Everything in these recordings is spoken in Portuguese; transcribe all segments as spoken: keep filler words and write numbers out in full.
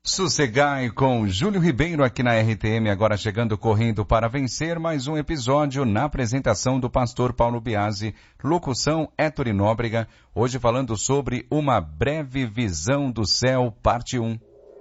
Sossegai com Júlio Ribeiro aqui na R T M, agora chegando correndo para vencer mais um episódio na apresentação do pastor Paulo Biasi, locução Héctor Nóbrega, hoje falando sobre uma breve visão do céu, parte um.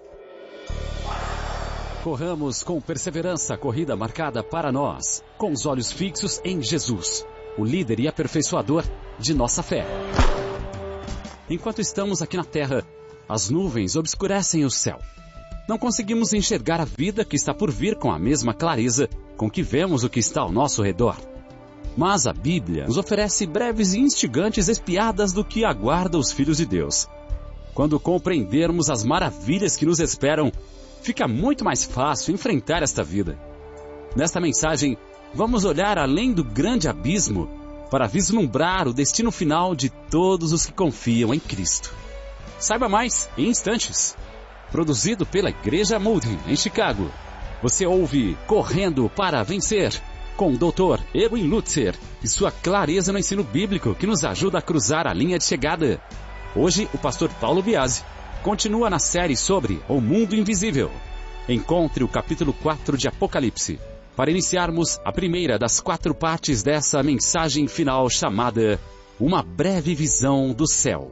Corramos com perseverança a corrida marcada para nós, com os olhos fixos em Jesus, o líder e aperfeiçoador de nossa fé. Enquanto estamos aqui na terra, as nuvens obscurecem o céu. Não conseguimos enxergar a vida que está por vir com a mesma clareza com que vemos o que está ao nosso redor. Mas a Bíblia nos oferece breves e instigantes espiadas do que aguarda os filhos de Deus. Quando compreendermos as maravilhas que nos esperam, fica muito mais fácil enfrentar esta vida. Nesta mensagem, vamos olhar além do grande abismo para vislumbrar o destino final de todos os que confiam em Cristo. Saiba mais em instantes. Produzido pela Igreja Moody, em Chicago. Você ouve Correndo para Vencer, com o doutor Erwin Lutzer e sua clareza no ensino bíblico que nos ajuda a cruzar a linha de chegada. Hoje, o pastor Paulo Biasi continua na série sobre o mundo invisível. Encontre o capítulo quatro de Apocalipse, para iniciarmos a primeira das quatro partes dessa mensagem final chamada Uma Breve Visão do Céu.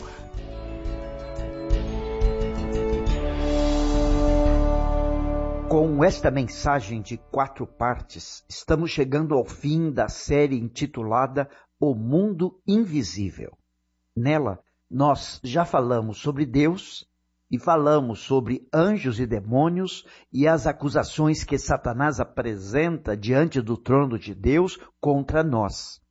Com esta mensagem de quatro partes, estamos chegando ao fim da série intitulada O Mundo Invisível. Nela, nós já falamos sobre Deus e falamos sobre anjos e demônios e as acusações que Satanás apresenta diante do trono de Deus contra nós.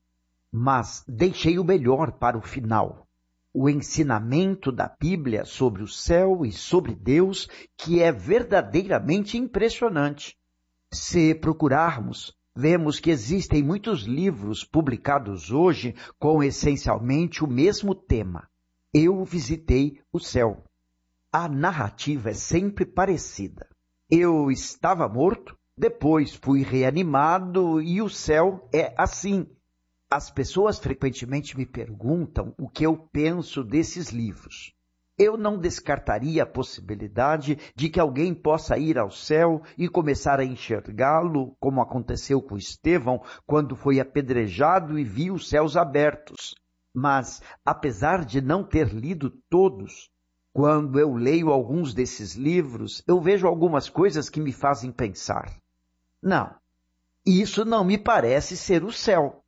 Mas deixei o melhor para o final. O ensinamento da Bíblia sobre o céu e sobre Deus, que é verdadeiramente impressionante. Se procurarmos, vemos que existem muitos livros publicados hoje com essencialmente o mesmo tema. Eu visitei o céu. A narrativa é sempre parecida. Eu estava morto, depois fui reanimado e o céu é assim. As pessoas frequentemente me perguntam o que eu penso desses livros. Eu não descartaria a possibilidade de que alguém possa ir ao céu e começar a enxergá-lo, como aconteceu com Estevão, quando foi apedrejado e viu os céus abertos. Mas, apesar de não ter lido todos, quando eu leio alguns desses livros, eu vejo algumas coisas que me fazem pensar. Não, isso não me parece ser o céu.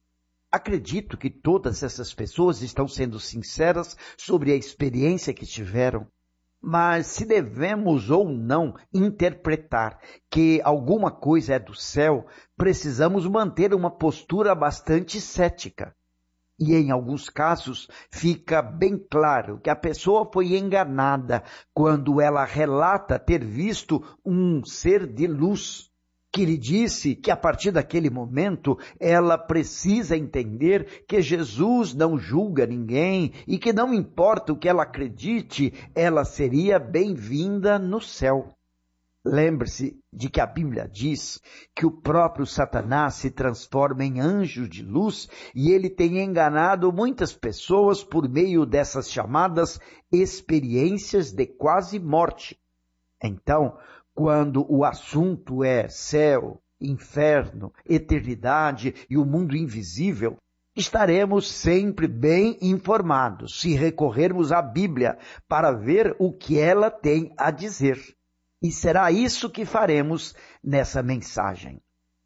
Acredito que todas essas pessoas estão sendo sinceras sobre a experiência que tiveram, mas se devemos ou não interpretar que alguma coisa é do céu, precisamos manter uma postura bastante cética. E em alguns casos fica bem claro que a pessoa foi enganada quando ela relata ter visto um ser de luz, que lhe disse que a partir daquele momento ela precisa entender que Jesus não julga ninguém e que não importa o que ela acredite, ela seria bem-vinda no céu. Lembre-se de que a Bíblia diz que o próprio Satanás se transforma em anjo de luz e ele tem enganado muitas pessoas por meio dessas chamadas experiências de quase morte. Então, quando o assunto é céu, inferno, eternidade e o mundo invisível, estaremos sempre bem informados se recorrermos à Bíblia para ver o que ela tem a dizer. E será isso que faremos nessa mensagem.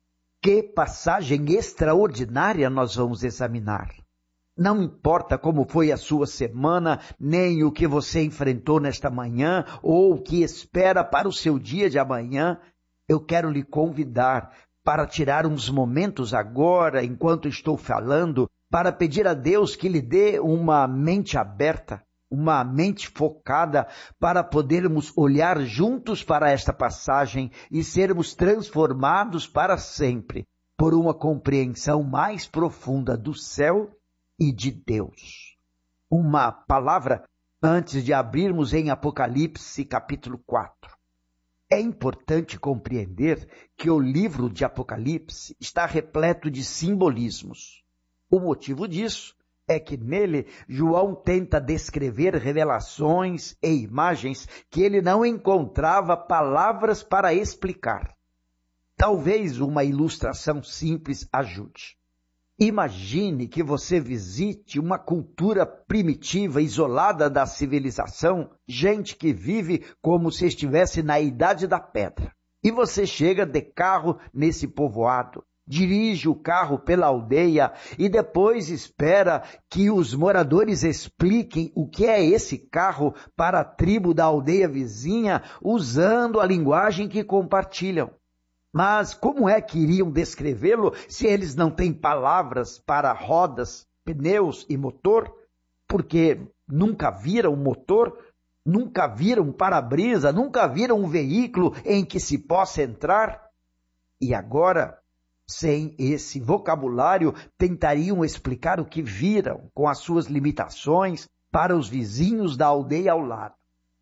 Que passagem extraordinária nós vamos examinar. Não importa como foi a sua semana, nem o que você enfrentou nesta manhã, ou o que espera para o seu dia de amanhã, eu quero lhe convidar para tirar uns momentos agora, enquanto estou falando, para pedir a Deus que lhe dê uma mente aberta, uma mente focada, para podermos olhar juntos para esta passagem e sermos transformados para sempre por uma compreensão mais profunda do céu e de Deus. Uma palavra antes de abrirmos em Apocalipse capítulo quatro. É importante compreender que o livro de Apocalipse está repleto de simbolismos. O motivo disso é que nele João tenta descrever revelações e imagens que ele não encontrava palavras para explicar. Talvez uma ilustração simples ajude. Imagine que você visite uma cultura primitiva, isolada da civilização, gente que vive como se estivesse na Idade da Pedra. E você chega de carro nesse povoado, dirige o carro pela aldeia e depois espera que os moradores expliquem o que é esse carro para a tribo da aldeia vizinha, usando a linguagem que compartilham. Mas como é que iriam descrevê-lo se eles não têm palavras para rodas, pneus e motor? Porque nunca viram um motor, nunca viram um para-brisa, nunca viram um veículo em que se possa entrar? E agora, sem esse vocabulário, tentariam explicar o que viram com as suas limitações para os vizinhos da aldeia ao lado.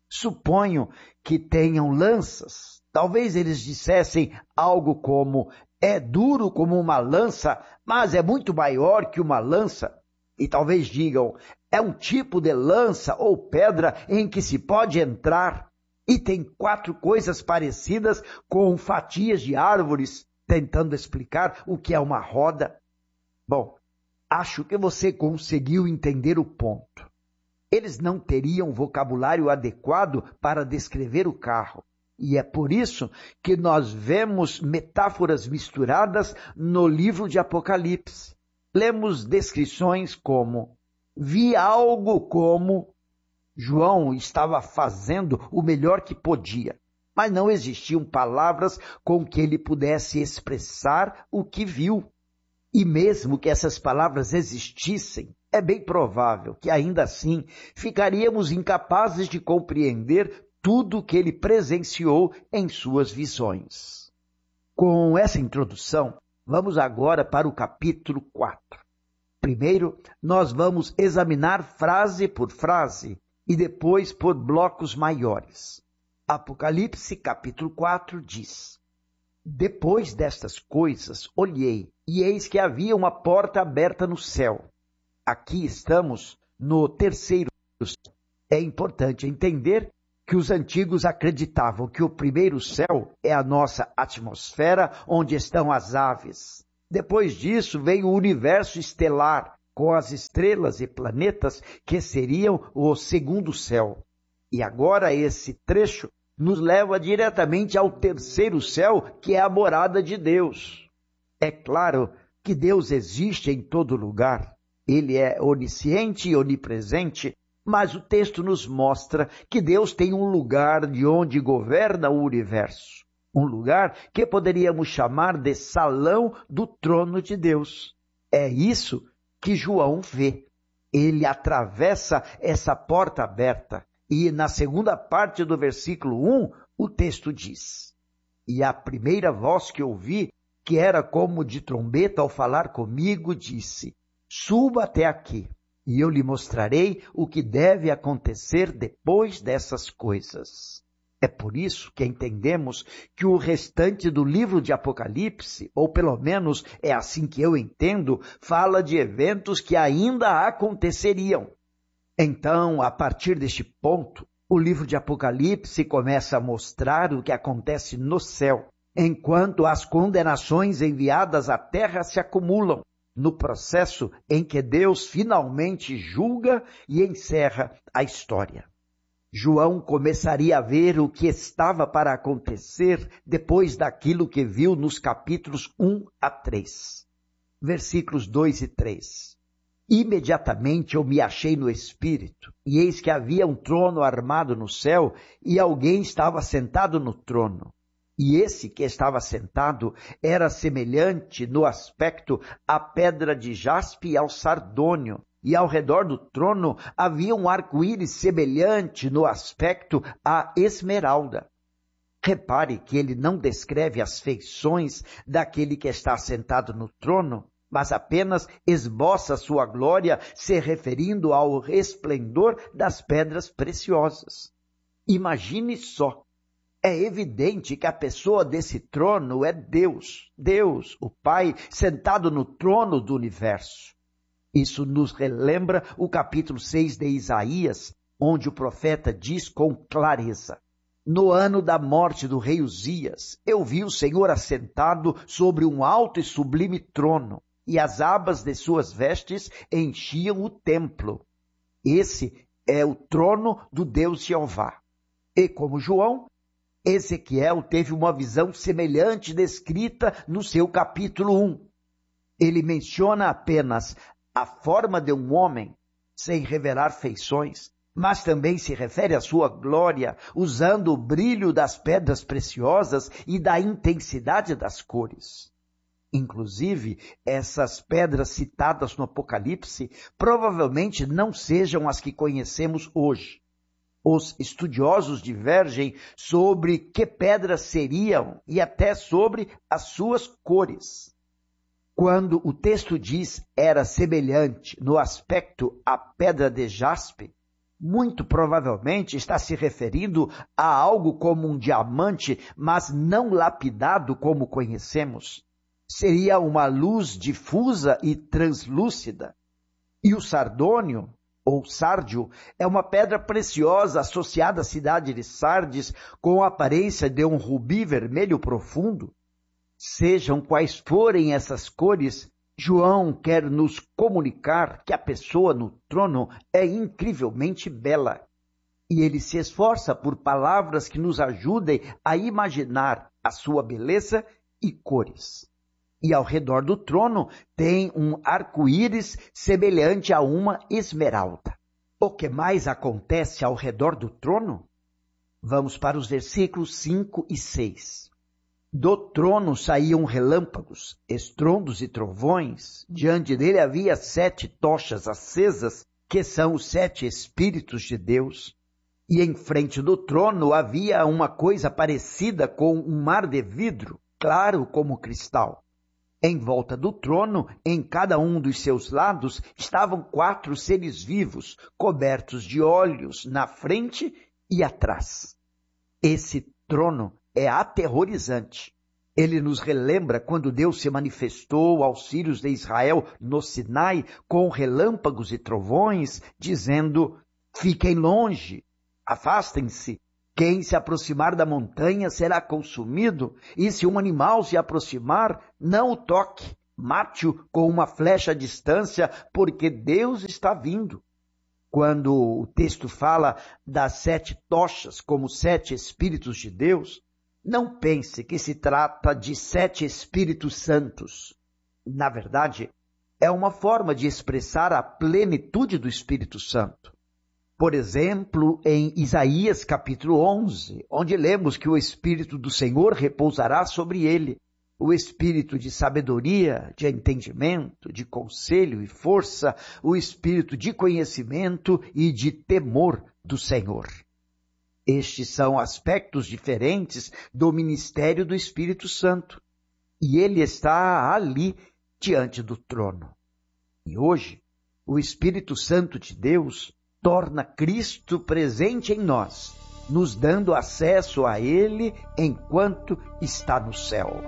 Suponho que tenham lanças. Talvez eles dissessem algo como, é duro como uma lança, mas é muito maior que uma lança. E talvez digam, é um tipo de lança ou pedra em que se pode entrar. E tem quatro coisas parecidas com fatias de árvores, tentando explicar o que é uma roda. Bom, acho que você conseguiu entender o ponto. Eles não teriam vocabulário adequado para descrever o carro. E é por isso que nós vemos metáforas misturadas no livro de Apocalipse. Lemos descrições como, vi algo como, João estava fazendo o melhor que podia, mas não existiam palavras com que ele pudesse expressar o que viu. E mesmo que essas palavras existissem, é bem provável que ainda assim ficaríamos incapazes de compreender tudo que ele presenciou em suas visões. Com essa introdução, vamos agora para o capítulo quatro. Primeiro, nós vamos examinar frase por frase e depois por blocos maiores. Apocalipse capítulo quatro diz, depois destas coisas, olhei, e eis que havia uma porta aberta no céu. Aqui estamos no terceiro céu. É importante entender que os antigos acreditavam que o primeiro céu é a nossa atmosfera, onde estão as aves. Depois disso vem o universo estelar, com as estrelas e planetas, que seriam o segundo céu. E agora esse trecho nos leva diretamente ao terceiro céu, que é a morada de Deus. É claro que Deus existe em todo lugar. Ele é onisciente e onipresente, mas o texto nos mostra que Deus tem um lugar de onde governa o universo. Um lugar que poderíamos chamar de salão do trono de Deus. É isso que João vê. Ele atravessa essa porta aberta. E na segunda parte do versículo um, o texto diz, e a primeira voz que ouvi, que era como de trombeta ao falar comigo, disse, suba até aqui. E eu lhe mostrarei o que deve acontecer depois dessas coisas. É por isso que entendemos que o restante do livro de Apocalipse, ou pelo menos é assim que eu entendo, fala de eventos que ainda aconteceriam. Então, a partir deste ponto, o livro de Apocalipse começa a mostrar o que acontece no céu, enquanto as condenações enviadas à terra se acumulam, no processo em que Deus finalmente julga e encerra a história. João começaria a ver o que estava para acontecer depois daquilo que viu nos capítulos um a três. Versículos dois e três. Imediatamente eu me achei no Espírito, e eis que havia um trono armado no céu, e alguém estava sentado no trono. E esse que estava sentado era semelhante no aspecto à pedra de jaspe e ao sardônio, e ao redor do trono havia um arco-íris semelhante no aspecto à esmeralda. Repare que ele não descreve as feições daquele que está sentado no trono, mas apenas esboça sua glória se referindo ao resplendor das pedras preciosas. Imagine só. É evidente que a pessoa desse trono é Deus, Deus, o Pai, sentado no trono do universo. Isso nos relembra o capítulo seis de Isaías, onde o profeta diz com clareza: no ano da morte do rei Uzias, eu vi o Senhor assentado sobre um alto e sublime trono, e as abas de suas vestes enchiam o templo. Esse é o trono do Deus Jeová. E como João, Ezequiel teve uma visão semelhante descrita no seu capítulo um. Ele menciona apenas a forma de um homem, sem revelar feições, mas também se refere à sua glória, usando o brilho das pedras preciosas e da intensidade das cores. Inclusive, essas pedras citadas no Apocalipse provavelmente não sejam as que conhecemos hoje. Os estudiosos divergem sobre que pedras seriam e até sobre as suas cores. Quando o texto diz era semelhante no aspecto à pedra de jaspe, muito provavelmente está se referindo a algo como um diamante, mas não lapidado como conhecemos. Seria uma luz difusa e translúcida. E o sardônio, ou sárdio, é uma pedra preciosa associada à cidade de Sardes com a aparência de um rubi vermelho profundo. Sejam quais forem essas cores, João quer nos comunicar que a pessoa no trono é incrivelmente bela. E ele se esforça por palavras que nos ajudem a imaginar a sua beleza e cores. E ao redor do trono tem um arco-íris semelhante a uma esmeralda. O que mais acontece ao redor do trono? Vamos para os versículos cinco e seis. Do trono saíam relâmpagos, estrondos e trovões. Diante dele havia sete tochas acesas, que são os sete Espíritos de Deus. E em frente do trono havia uma coisa parecida com um mar de vidro, claro como cristal. Em volta do trono, em cada um dos seus lados, estavam quatro seres vivos, cobertos de olhos na frente e atrás. Esse trono é aterrorizante. Ele nos relembra quando Deus se manifestou aos filhos de Israel no Sinai com relâmpagos e trovões, dizendo: fiquem longe, afastem-se. Quem se aproximar da montanha será consumido, e se um animal se aproximar, não o toque, mate-o com uma flecha à distância, porque Deus está vindo. Quando o texto fala das sete tochas como sete Espíritos de Deus, não pense que se trata de sete Espíritos Santos. Na verdade, é uma forma de expressar a plenitude do Espírito Santo. Por exemplo, em Isaías capítulo onze, onde lemos que o Espírito do Senhor repousará sobre ele, o Espírito de sabedoria, de entendimento, de conselho e força, o Espírito de conhecimento e de temor do Senhor. Estes são aspectos diferentes do ministério do Espírito Santo, e ele está ali diante do trono. E hoje, o Espírito Santo de Deus torna Cristo presente em nós, nos dando acesso a Ele enquanto está no céu.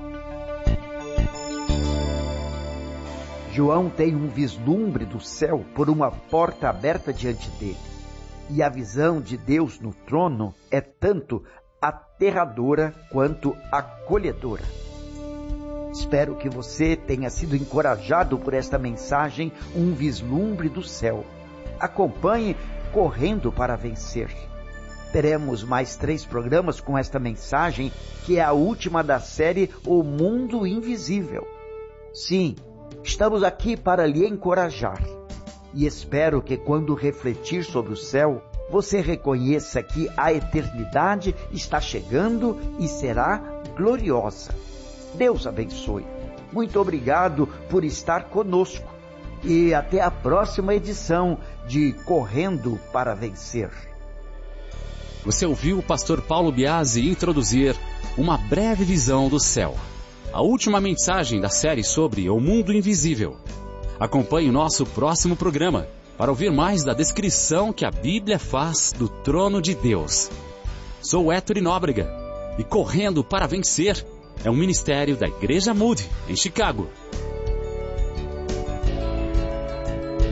João tem um vislumbre do céu por uma porta aberta diante dele. E a visão de Deus no trono é tanto aterradora quanto acolhedora. Espero que você tenha sido encorajado por esta mensagem, um vislumbre do céu. Acompanhe Correndo para Vencer. Teremos mais três programas com esta mensagem, que é a última da série O Mundo Invisível. Sim, estamos aqui para lhe encorajar. E espero que quando refletir sobre o céu, você reconheça que a eternidade está chegando e será gloriosa. Deus abençoe. Muito obrigado por estar conosco. E até a próxima edição de Correndo para Vencer. Você ouviu o pastor Paulo Biasi introduzir uma breve visão do céu. A última mensagem da série sobre o mundo invisível. Acompanhe o nosso próximo programa para ouvir mais da descrição que a Bíblia faz do trono de Deus. Sou Héctor Nóbrega e Correndo para Vencer é um ministério da Igreja Moody, em Chicago.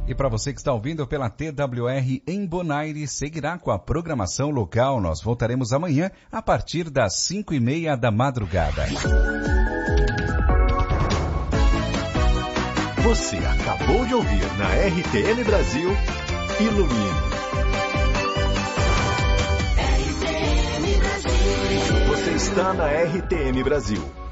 E para você que está ouvindo pela T W R em Bonaire, seguirá com a programação local. Nós voltaremos amanhã a partir das cinco e meia da madrugada. Você acabou de ouvir na R T N Brasil, Ilumine. Você está na R T N Brasil.